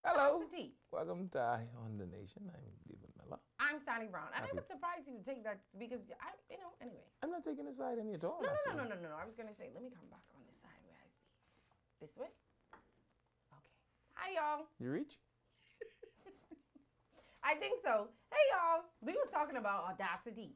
Hello. Audacity. Welcome to Eye on the Nation. I'm David Miller. I'm Sani Brown. And I Happy- would surprise you to take that because anyway. I'm not taking a side any at all. No, no, actually. no, no, no, no. I was gonna say, let me come back on this side where I speak. This way? Okay. Hi y'all. You reach? I think so. Hey y'all. We was talking about Audacity.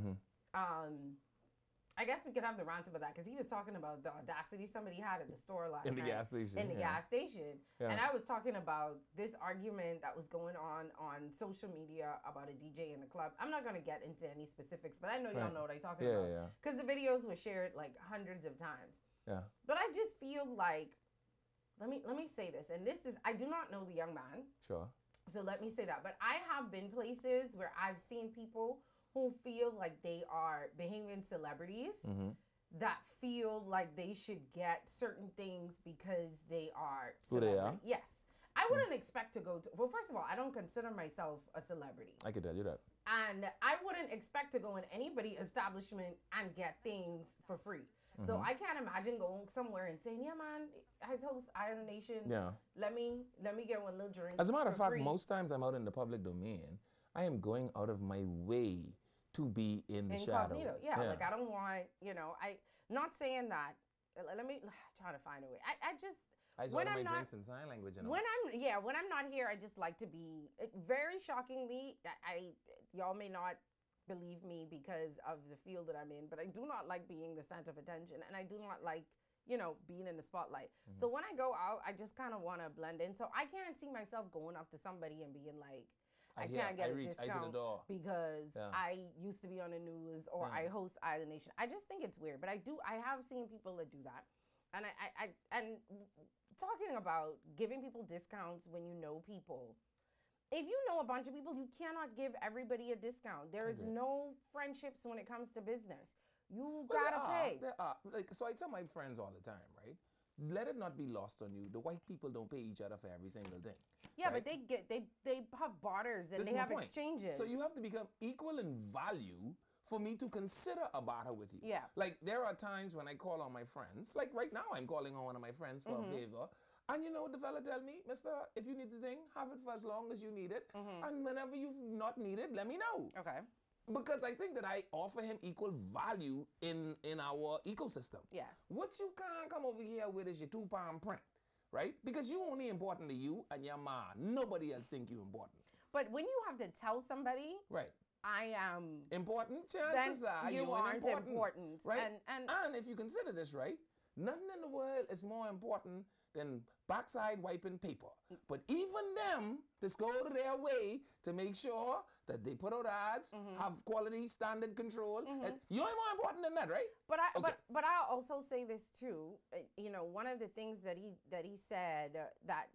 I guess we could have the rant about that because he was talking about the audacity somebody had at the store last In the night. gas station, In the yeah. gas station. Yeah. And I was talking about this argument that was going on social media about a DJ in the club. I'm not going to get into any specifics, but I know y'all Right. know what I'm talking Yeah, about. yeah. Because the videos were shared like hundreds of times. Yeah. But I just feel like, let me say this, and this is, I do not know the young man, Sure. so let me say that. But I have been places where I've seen people who feel like they are behaving celebrities that feel like they should get certain things because they are Who they celebrity. are? Yes. I wouldn't expect to go to, well, first of all, I don't consider myself a celebrity. I can tell you that. And I wouldn't expect to go in anybody's establishment and get things for free. So I can't imagine going somewhere and saying, yeah, man, I host Iron Nation. Yeah. Let me get one little drink. As a matter of for fact, free." most times I'm out in the public domain, I am going out of my way to be in the shadow. Incognito. Yeah, like I don't want, I not saying that. Let me try to find a way. I just I when order my I'm not drinks in sign language and all. when I'm not here, I just like to be very shockingly. I y'all may not believe me because of the field that I'm in, but I do not like being the center of attention, and I do not like being in the spotlight. So when I go out, I just kind of want to blend in. So I can't see myself going up to somebody and being like, I hear, can't get I a reach, I to the discount door. because Yeah. I used to be on the news or I host Eye of the Nation. I just think it's weird, but I have seen people that do that. And and talking about giving people discounts when you know people. If you know a bunch of people, you cannot give everybody a discount. There is no friendships when it comes to business. You gotta pay. There are. Like, so I tell my friends all the time, right? Let it not be lost on you. The white people don't pay each other for every single thing. Yeah, right? but they have barters and This they is my have point. exchanges. So you have to become equal in value for me to consider a barter with you. Yeah. Like there are times when I call on my friends, like right now I'm calling on one of my friends for a favor. And you know what the fella tell me? Mister, if you need the thing, have it for as long as you need it. And whenever you not need it, let me know. Okay. Because I think that I offer him equal value in our ecosystem. Yes. What you can't come over here with is your 2 pound print, right? Because you only important to you and your ma. Nobody else think you important. But when you have to tell somebody, Right. I am Important chances Then are you ain't aren't important. Right? And if you consider this, right? Nothing in the world is more important than backside wiping paper. But even them, this go to their way to make sure that they put out ads, have quality standard control. And you ain't more important than that, right? But I Okay. but I'll also say this too. One of the things that he said that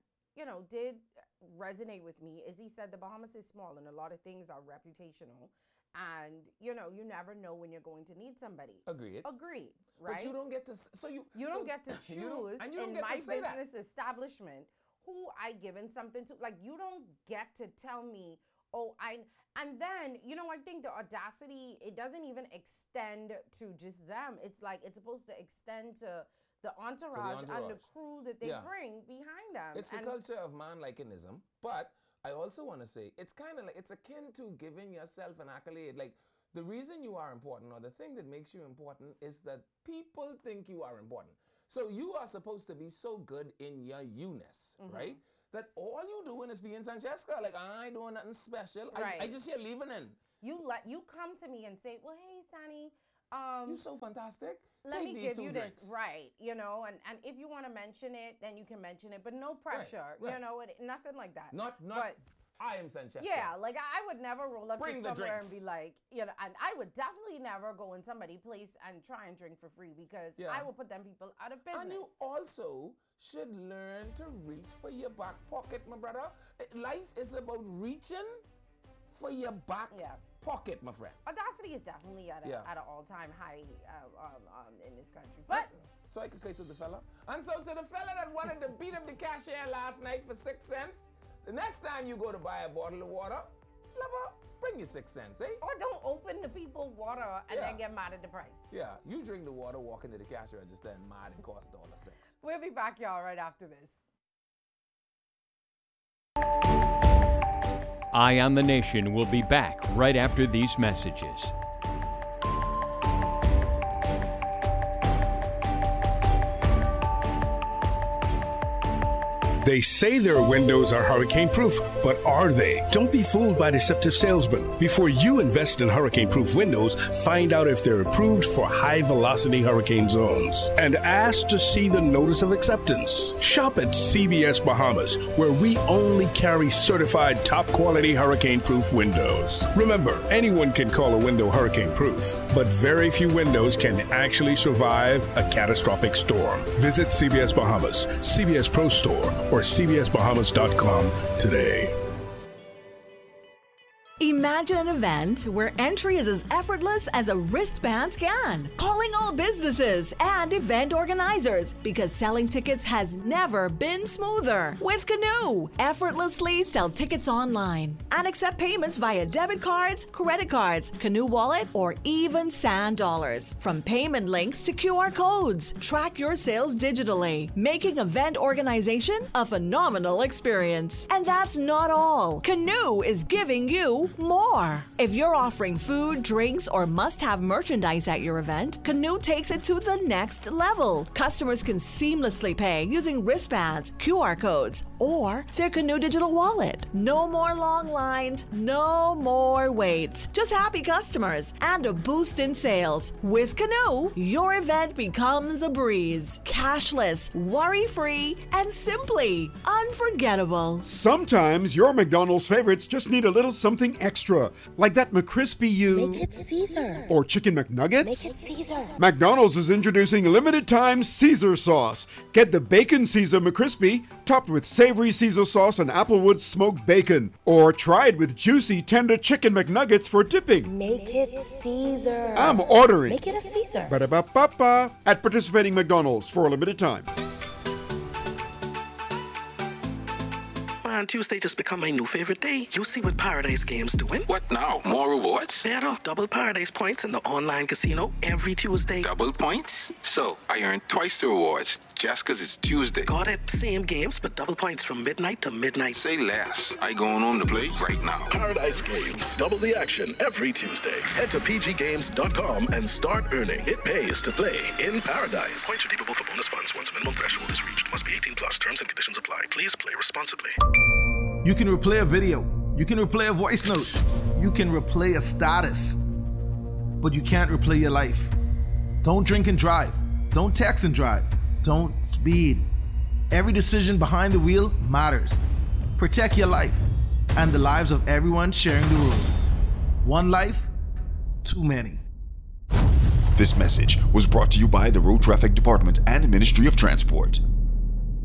did resonate with me is he said the Bahamas is small and a lot of things are reputational, and you never know when you're going to need somebody. Agreed. Agreed. Right. But you don't get to. You don't get to you don't- choose and you don't in get my to say that. business establishment who I given something to. Like you don't get to tell me, oh, and then I think the audacity, it doesn't even extend to just them. It's like it's supposed to extend to the entourage and the entourage. crew that they Yeah. bring behind them. It's the And culture of man-likenism, but I also want to say it's kind of like it's akin to giving yourself an accolade. Like the reason you are important, or the thing that makes you important, is that people think you are important. So you are supposed to be so good in your you-ness, right? That all you doing is being Francesca. Like I ain't doing nothing special. Right. I just here leaving in. you come to me and say, well, hey, Sonny, You so fantastic. let Take me these give two you drinks. this, right? And if you want to mention it, then you can mention it, but no pressure, right. nothing like that. Not. But I am Francesca. yeah, like I would never roll up Bring to the somewhere and drinks. be like, and I would definitely never go in somebody's place and try and drink for free because Yeah. I will put them people out of business. And you also should learn to reach for your back pocket, my brother. Life is about reaching for your back Yeah. pocket, my friend. Audacity is definitely at Yeah. an all-time high in this country, but. So I could case with the fella. And so to the fella that wanted to beat up the cashier last night for 6 cents, the next time you go to buy a bottle of water, lover, bring your 6 cents, eh? Or don't open the people water and Yeah. then get mad at the price. Yeah, you drink the water, walk into the cash register, and mad it costs $1.06. We'll be back, y'all, right after this. Eye on the Nation will be back right after these messages. They say their windows are hurricane-proof, but are they? Don't be fooled by deceptive salesmen. Before you invest in hurricane-proof windows, find out if they're approved for high-velocity hurricane zones. And ask to see the notice of acceptance. Shop at CBS Bahamas, where we only carry certified top-quality hurricane-proof windows. Remember, anyone can call a window hurricane-proof, but very few windows can actually survive a catastrophic storm. Visit CBS Bahamas, CBS Pro Store, or cbsbahamas.com today. Imagine an event where entry is as effortless as a wristband scan. Calling all businesses and event organizers, because selling tickets has never been smoother. With Canoe, effortlessly sell tickets online and accept payments via debit cards, credit cards, Canoe Wallet, or even Sand Dollars. From payment links to QR codes, track your sales digitally, making event organization a phenomenal experience. And that's not all. Canoe is giving you more. If you're offering food, drinks, or must-have merchandise at your event, Canoe takes it to the next level. Customers can seamlessly pay using wristbands, QR codes, or their Canoe digital wallet. No more long lines, no more waits. Just happy customers and a boost in sales. With Canoe, your event becomes a breeze. Cashless, worry-free, and simply unforgettable. Sometimes your McDonald's favorites just need a little something extra, like that McCrispy you... Make it Caesar. Or Chicken McNuggets. Make it Caesar. McDonald's is introducing limited-time Caesar sauce. Get the Bacon Caesar McCrispy, topped with savory Caesar sauce and Applewood smoked bacon. Or try it with juicy, tender Chicken McNuggets for dipping. Make it Caesar. I'm ordering. Make it a Caesar. Ba-da-ba-ba-ba. At participating McDonald's for a limited time. Man, Tuesday just become my new favorite day. You see what Paradise Games doing? What now? More rewards? Better. Double Paradise points in the online casino every Tuesday. Double points? So, I earn twice the rewards just because it's Tuesday. Got it. Same games, but double points from midnight to midnight. Say less. I going home to play right now. Paradise Games. Double the action every Tuesday. Head to pggames.com and start earning. It pays to play in Paradise. Points redeemable for bonus funds once a minimum threshold is reached. Must be 18 plus. Terms and conditions apply. Please play responsibly. You can replay a video. You can replay a voice note. You can replay a status. But you can't replay your life. Don't drink and drive. Don't text and drive. Don't speed. Every decision behind the wheel matters. Protect your life and the lives of everyone sharing the road. One life, too many. This message was brought to you by the Road Traffic Department and Ministry of Transport.